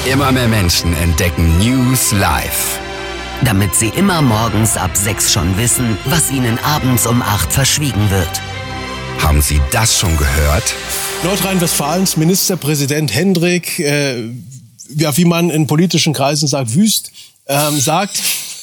Immer mehr Menschen entdecken News live. Damit sie immer morgens ab 6 schon wissen, was ihnen abends um 8 verschwiegen wird. Haben Sie das schon gehört? Nordrhein-Westfalens Ministerpräsident Hendrik, wie man in politischen Kreisen sagt, Wüst, sagt...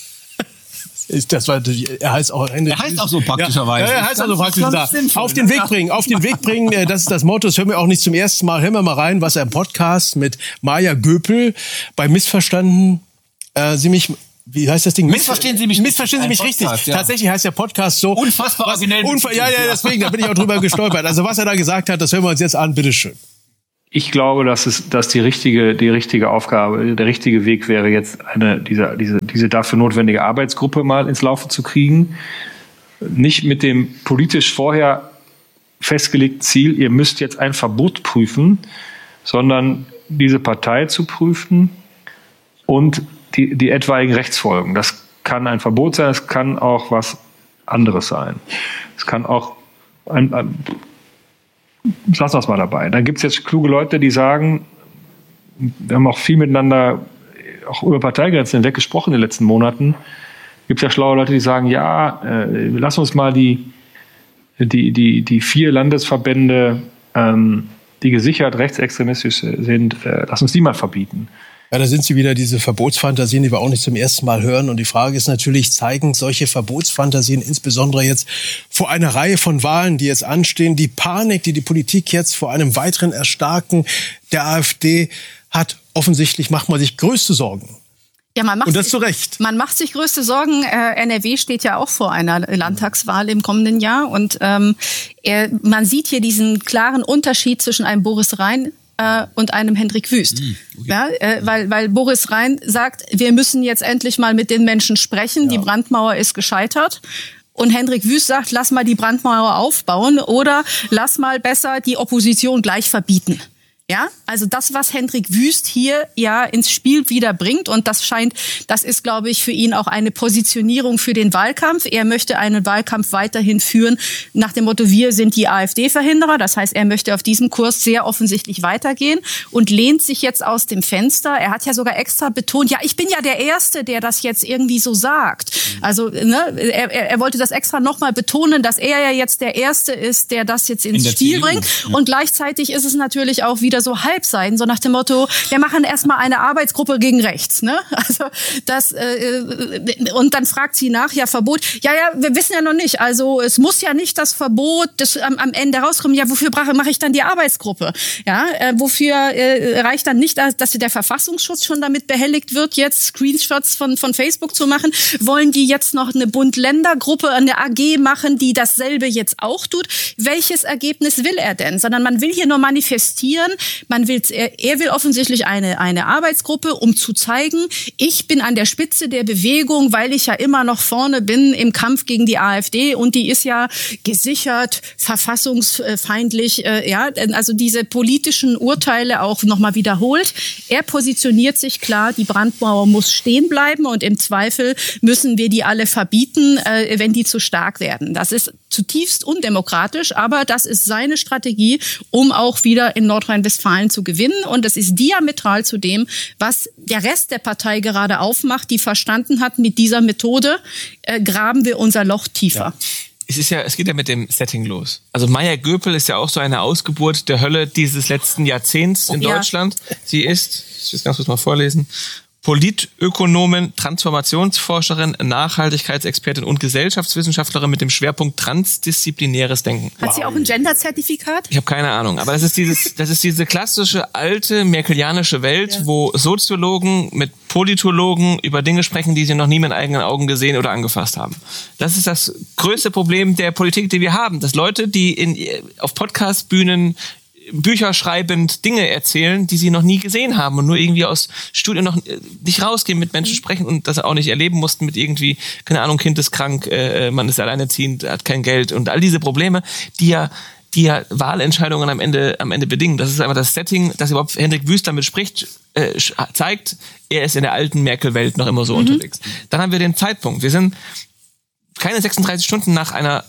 Er heißt auch Hendrik. Er heißt auch so praktischerweise. Ja, er heißt auch so praktischerweise. Auf den Weg bringen, das ist das Motto. Das hören wir auch nicht zum ersten Mal. Hören wir mal rein, was er im Podcast mit Maja Göpel bei Missverstanden, wie heißt das Ding? Missverstehen Sie mich richtig. Ja. Tatsächlich heißt der Podcast so. Unfassbar originell. Deswegen, da bin ich auch drüber gestolpert. Also was er da gesagt hat, das hören wir uns jetzt an. Bitteschön. Ich glaube, dass die richtige Aufgabe, der richtige Weg wäre, jetzt diese dafür notwendige Arbeitsgruppe mal ins Laufen zu kriegen. Nicht mit dem politisch vorher festgelegten Ziel, ihr müsst jetzt ein Verbot prüfen, sondern diese Partei zu prüfen und die etwaigen Rechtsfolgen. Das kann ein Verbot sein, es kann auch was anderes sein. Es kann auch lassen wir es mal dabei. Dann gibt es jetzt kluge Leute, die sagen, wir haben auch viel miteinander, auch über Parteigrenzen hinweg gesprochen in den letzten Monaten. Gibt es ja schlaue Leute, die sagen, lass uns mal die 4 Landesverbände, die gesichert rechtsextremistisch sind, lass uns die mal verbieten. Ja, da sind sie wieder, diese Verbotsfantasien, die wir auch nicht zum ersten Mal hören. Und die Frage ist natürlich, zeigen solche Verbotsfantasien, insbesondere jetzt vor einer Reihe von Wahlen, die jetzt anstehen, die Panik, die Politik jetzt vor einem weiteren Erstarken der AfD hat, offensichtlich macht man sich größte Sorgen. Ja, und das zu Recht. Man macht sich größte Sorgen. NRW steht ja auch vor einer Landtagswahl im kommenden Jahr. Und man sieht hier diesen klaren Unterschied zwischen einem Boris Rhein und einem Hendrik Wüst. Okay. Ja, weil Boris Rhein sagt, wir müssen jetzt endlich mal mit den Menschen sprechen, die Brandmauer ist gescheitert. Und Hendrik Wüst sagt, lass mal die Brandmauer aufbauen oder lass mal besser die Opposition gleich verbieten. Ja, also das, was Hendrik Wüst hier ja ins Spiel wieder bringt, und das ist, glaube ich, für ihn auch eine Positionierung für den Wahlkampf. Er möchte einen Wahlkampf weiterhin führen nach dem Motto, wir sind die AfD-Verhinderer. Das heißt, er möchte auf diesem Kurs sehr offensichtlich weitergehen und lehnt sich jetzt aus dem Fenster. Er hat ja sogar extra betont, ja, ich bin ja der Erste, der das jetzt irgendwie so sagt. Also er wollte das extra nochmal betonen, dass er ja jetzt der Erste ist, der das jetzt ins Spiel bringt. Ja. Und gleichzeitig ist es natürlich auch wieder so Halbseiten, so nach dem Motto, wir machen erstmal eine Arbeitsgruppe gegen rechts, ne? Also und dann fragt sie nach, ja, Verbot. Ja, wir wissen ja noch nicht. Also es muss ja nicht das Verbot am Ende rauskommen. Ja, wofür mache ich dann die Arbeitsgruppe? Ja, wofür reicht dann nicht, dass der Verfassungsschutz schon damit behelligt wird, jetzt Screenshots von Facebook zu machen? Wollen die jetzt noch eine Bund-Länder-Gruppe, eine AG machen, die dasselbe jetzt auch tut? Welches Ergebnis will er denn? Sondern man will hier nur manifestieren. Er will offensichtlich eine Arbeitsgruppe, um zu zeigen, ich bin an der Spitze der Bewegung, weil ich ja immer noch vorne bin im Kampf gegen die AfD und die ist ja gesichert, verfassungsfeindlich, also diese politischen Urteile auch nochmal wiederholt. Er positioniert sich klar, die Brandmauer muss stehen bleiben und im Zweifel müssen wir die alle verbieten, wenn die zu stark werden. Das ist zutiefst undemokratisch, aber das ist seine Strategie, um auch wieder in Nordrhein-Westfalen zu gewinnen. Und es ist diametral zu dem, was der Rest der Partei gerade aufmacht, die verstanden hat, mit dieser Methode graben wir unser Loch tiefer. Ja. Es geht ja mit dem Setting los. Also Maja Göpel ist ja auch so eine Ausgeburt der Hölle dieses letzten Jahrzehnts in Deutschland. Sie ist, ich will es ganz kurz mal vorlesen, Politökonomin, Transformationsforscherin, Nachhaltigkeitsexpertin und Gesellschaftswissenschaftlerin mit dem Schwerpunkt transdisziplinäres Denken. Hat sie auch ein Gender-Zertifikat? Ich habe keine Ahnung, aber das ist diese klassische alte merkelianische Welt, wo Soziologen mit Politologen über Dinge sprechen, die sie noch nie mit eigenen Augen gesehen oder angefasst haben. Das ist das größte Problem der Politik, die wir haben, dass Leute, die auf Podcast-Bühnen Bücher schreibend Dinge erzählen, die sie noch nie gesehen haben und nur irgendwie aus Studien noch nicht rausgehen, mit Menschen sprechen und das auch nicht erleben mussten mit irgendwie, keine Ahnung, Kind ist krank, man ist alleinerziehend, hat kein Geld und all diese Probleme, die ja Wahlentscheidungen am Ende bedingen. Das ist einfach das Setting, dass überhaupt Hendrik Wüst damit spricht, zeigt, er ist in der alten Merkel-Welt noch immer so unterwegs. Dann haben wir den Zeitpunkt. Wir sind keine 36 Stunden nach einer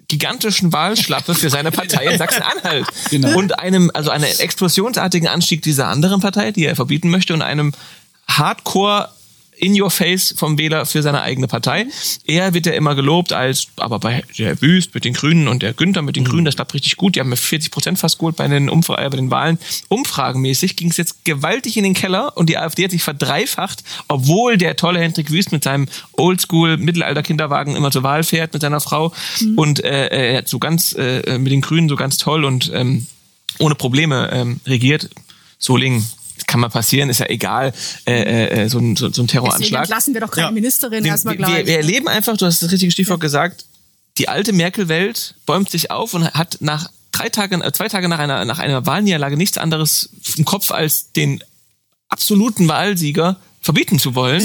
gigantischen Wahlschlappe für seine Partei in Sachsen-Anhalt. Genau. Und einem explosionsartigen Anstieg dieser anderen Partei, die er verbieten möchte, und einem Hardcore in your face vom Wähler für seine eigene Partei. Er wird ja immer gelobt als, aber bei der Wüst mit den Grünen und der Günther mit den Grünen, das klappt richtig gut. Die haben ja 40% fast geholt bei den Wahlen. Umfragenmäßig ging es jetzt gewaltig in den Keller und die AfD hat sich verdreifacht, obwohl der tolle Hendrik Wüst mit seinem Oldschool-Mittelalter-Kinderwagen immer zur Wahl fährt mit seiner Frau und er hat so ganz mit den Grünen so ganz toll und ohne Probleme regiert. Solingen. Kann mal passieren, ist ja egal, so ein Terroranschlag. Deswegen entlassen wir doch keine Ministerin erstmal gleich. Wir erleben einfach, du hast das richtige Stichwort gesagt, die alte Merkel-Welt bäumt sich auf und hat nach 2 Tage nach einer Wahlniederlage nichts anderes im Kopf als den absoluten Wahlsieger verbieten zu wollen.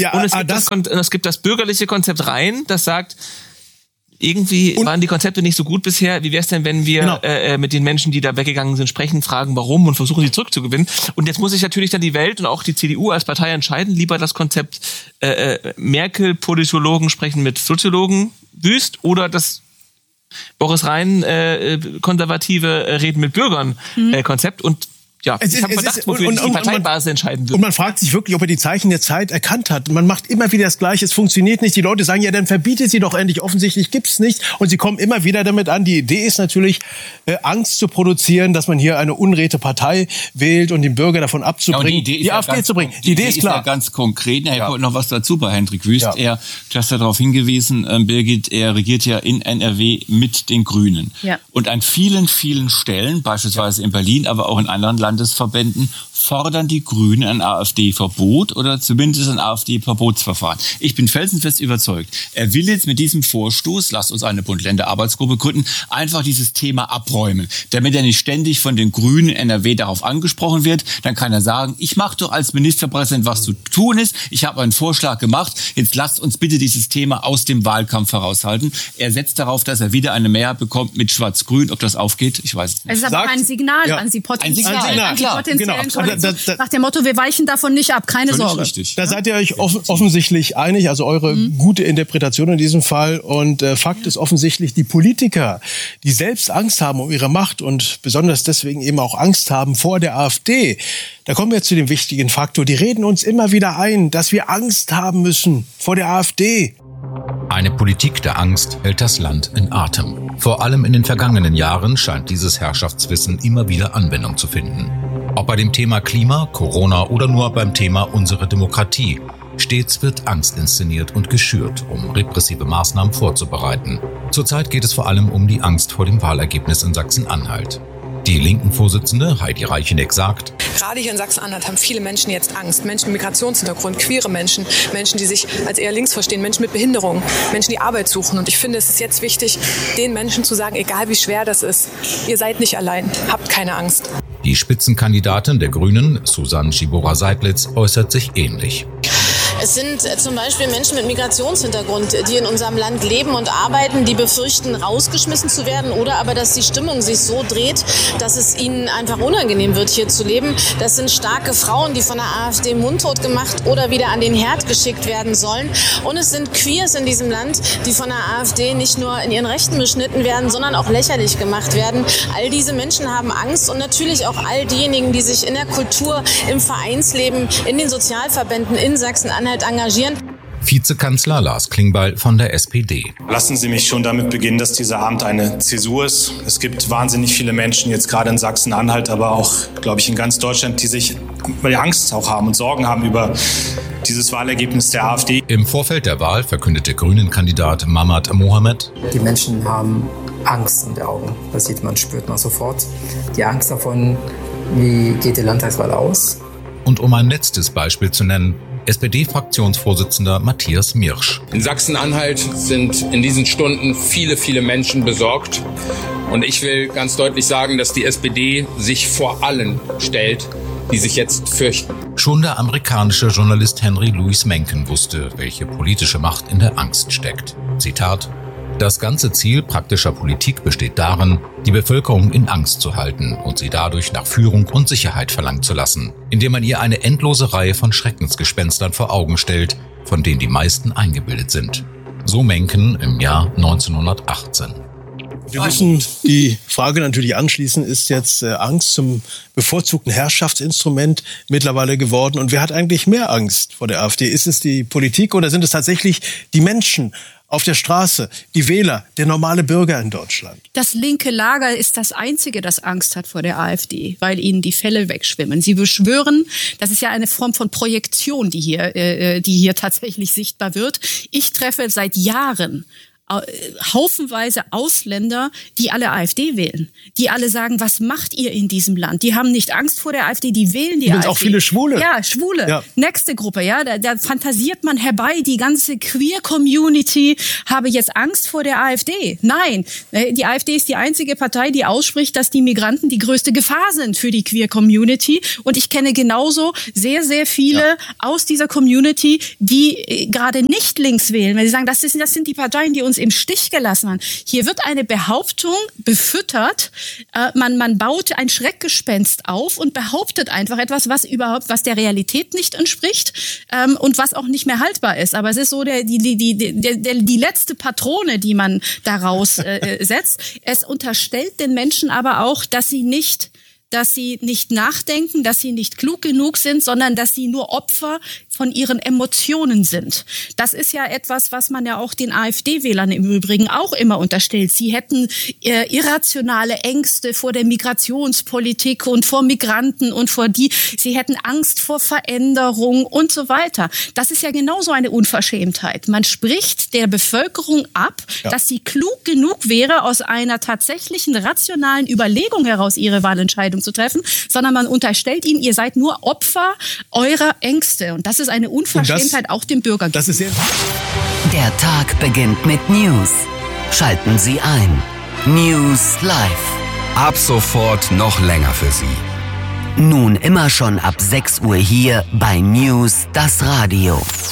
Und es gibt das bürgerliche Konzept rein, das sagt, irgendwie waren die Konzepte nicht so gut bisher. Wie wäre es denn, wenn wir mit den Menschen, die da weggegangen sind, sprechen, fragen, warum und versuchen, sie zurückzugewinnen? Und jetzt muss sich natürlich dann die Welt und auch die CDU als Partei entscheiden, lieber das Konzept Merkel, Politologen sprechen mit Soziologen, Wüst, oder das Boris Rhein, konservative reden mit Bürgern Konzept. Und ja, ich habe Verdacht, wofür die Parteibasis entscheiden wird. Und man fragt sich wirklich, ob er die Zeichen der Zeit erkannt hat. Man macht immer wieder das Gleiche, es funktioniert nicht. Die Leute sagen, ja, dann verbietet sie doch endlich. Offensichtlich gibt's nicht. Und sie kommen immer wieder damit an. Die Idee ist natürlich, Angst zu produzieren, dass man hier eine unrete Partei wählt und den Bürger davon abzubringen, die AfD zu bringen. Die Idee ist klar. Ja ganz konkret. Ich wollte noch was dazu bei Hendrik Wüst. Du hast ja darauf hingewiesen, Birgit, er regiert ja in NRW mit den Grünen. Ja. Und an vielen, vielen Stellen, beispielsweise in Berlin, aber auch in anderen Landesverbänden, fordern die Grünen ein AfD-Verbot oder zumindest ein AfD-Verbotsverfahren. Ich bin felsenfest überzeugt, er will jetzt mit diesem Vorstoß, lasst uns eine Bund-Länder-Arbeitsgruppe gründen, einfach dieses Thema abräumen, damit er nicht ständig von den Grünen in NRW darauf angesprochen wird. Dann kann er sagen, ich mache doch als Ministerpräsident, was zu tun ist. Ich habe einen Vorschlag gemacht. Jetzt lasst uns bitte dieses Thema aus dem Wahlkampf heraushalten. Er setzt darauf, dass er wieder eine Mehrheit bekommt mit Schwarz-Grün. Ob das aufgeht, ich weiß es nicht. Es ist aber ein Signal an Sie potenziellen nach dem Motto, wir weichen davon nicht ab, keine Sorge. Richtig. Da seid ihr euch offensichtlich einig, also eure gute Interpretation in diesem Fall. Und Fakt ist offensichtlich, die Politiker, die selbst Angst haben um ihre Macht und besonders deswegen eben auch Angst haben vor der AfD, da kommen wir zu dem wichtigen Faktor, die reden uns immer wieder ein, dass wir Angst haben müssen vor der AfD. Eine Politik der Angst hält das Land in Atem. Vor allem in den vergangenen Jahren scheint dieses Herrschaftswissen immer wieder Anwendung zu finden. Ob bei dem Thema Klima, Corona oder nur beim Thema unsere Demokratie. Stets wird Angst inszeniert und geschürt, um repressive Maßnahmen vorzubereiten. Zurzeit geht es vor allem um die Angst vor dem Wahlergebnis in Sachsen-Anhalt. Die Linken-Vorsitzende Heidi Reicheneck sagt: Gerade hier in Sachsen-Anhalt haben viele Menschen jetzt Angst. Menschen mit Migrationshintergrund, queere Menschen, Menschen, die sich als eher links verstehen, Menschen mit Behinderung, Menschen, die Arbeit suchen. Und ich finde, es ist jetzt wichtig, den Menschen zu sagen, egal wie schwer das ist, ihr seid nicht allein, habt keine Angst. Die Spitzenkandidatin der Grünen, Susanne Schibora-Seidlitz, äußert sich ähnlich. Es sind zum Beispiel Menschen mit Migrationshintergrund, die in unserem Land leben und arbeiten, die befürchten, rausgeschmissen zu werden oder aber, dass die Stimmung sich so dreht, dass es ihnen einfach unangenehm wird, hier zu leben. Das sind starke Frauen, die von der AfD mundtot gemacht oder wieder an den Herd geschickt werden sollen. Und es sind Queers in diesem Land, die von der AfD nicht nur in ihren Rechten beschnitten werden, sondern auch lächerlich gemacht werden. All diese Menschen haben Angst und natürlich auch all diejenigen, die sich in der Kultur, im Vereinsleben, in den Sozialverbänden in Sachsen-Anhalt engagieren. Vizekanzler Lars Klingbeil von der SPD. Lassen Sie mich schon damit beginnen, dass dieser Abend eine Zäsur ist. Es gibt wahnsinnig viele Menschen, jetzt gerade in Sachsen-Anhalt, aber auch, glaube ich, in ganz Deutschland, die Angst auch haben und Sorgen haben über dieses Wahlergebnis der AfD. Im Vorfeld der Wahl verkündete Grünen-Kandidat Mamat Mohamed: Die Menschen haben Angst in den Augen. Das sieht man, spürt man sofort. Die Angst davon, wie geht die Landtagswahl aus? Und um ein letztes Beispiel zu nennen, SPD-Fraktionsvorsitzender Matthias Mirsch. In Sachsen-Anhalt sind in diesen Stunden viele, viele Menschen besorgt. Und ich will ganz deutlich sagen, dass die SPD sich vor allen stellt, die sich jetzt fürchten. Schon der amerikanische Journalist Henry Louis Mencken wusste, welche politische Macht in der Angst steckt. Zitat: Das ganze Ziel praktischer Politik besteht darin, die Bevölkerung in Angst zu halten und sie dadurch nach Führung und Sicherheit verlangen zu lassen, indem man ihr eine endlose Reihe von Schreckensgespenstern vor Augen stellt, von denen die meisten eingebildet sind. So Mencken im Jahr 1918. Wir müssen die Frage natürlich anschließen, ist jetzt Angst zum bevorzugten Herrschaftsinstrument mittlerweile geworden? Und wer hat eigentlich mehr Angst vor der AfD? Ist es die Politik oder sind es tatsächlich die Menschen auf der Straße, die Wähler, der normale Bürger in Deutschland? Das linke Lager ist das Einzige, das Angst hat vor der AfD, weil ihnen die Fälle wegschwimmen. Sie beschwören, das ist ja eine Form von Projektion, die hier tatsächlich sichtbar wird. Ich treffe seit Jahren haufenweise Ausländer, die alle AfD wählen. Die alle sagen, was macht ihr in diesem Land? Die haben nicht Angst vor der AfD, die wählen die AfD. Und auch viele Schwule. Ja, Schwule. Ja. Nächste Gruppe, ja, da fantasiert man herbei, die ganze Queer-Community habe jetzt Angst vor der AfD. Nein, die AfD ist die einzige Partei, die ausspricht, dass die Migranten die größte Gefahr sind für die Queer-Community. Und ich kenne genauso sehr, sehr viele aus dieser Community, die gerade nicht links wählen, weil sie sagen, das sind die Parteien, die uns im Stich gelassen haben. Hier wird eine Behauptung befüttert, man baut ein Schreckgespenst auf und behauptet einfach etwas, was der Realität nicht entspricht und was auch nicht mehr haltbar ist. Aber es ist so die letzte Patrone, die man daraus setzt. Es unterstellt den Menschen aber auch, dass sie nicht nachdenken, dass sie nicht klug genug sind, sondern dass sie nur Opfer von ihren Emotionen sind. Das ist ja etwas, was man ja auch den AfD-Wählern im Übrigen auch immer unterstellt. Sie hätten irrationale Ängste vor der Migrationspolitik und vor Migranten und sie hätten Angst vor Veränderung und so weiter. Das ist ja genauso eine Unverschämtheit. Man spricht der Bevölkerung ab, dass sie klug genug wäre, aus einer tatsächlichen rationalen Überlegung heraus ihre Wahlentscheidung zu treffen, sondern man unterstellt ihnen, ihr seid nur Opfer eurer Ängste. Und das ist eine Unverschämtheit auch dem Bürger gegenüber. Der Tag beginnt mit News. Schalten Sie ein. News Live. Ab sofort noch länger für Sie. Nun immer schon ab 6 Uhr hier bei News, das Radio.